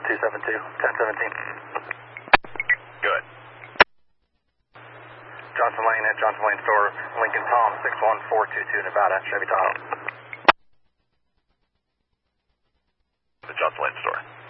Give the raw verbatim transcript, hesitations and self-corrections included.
two seven two, ten seventeen. Good. Johnson Lane at Johnson Lane store, Lincoln Tom, six one four two two, Nevada, Chevy Tahoe. The Johnson Lane store.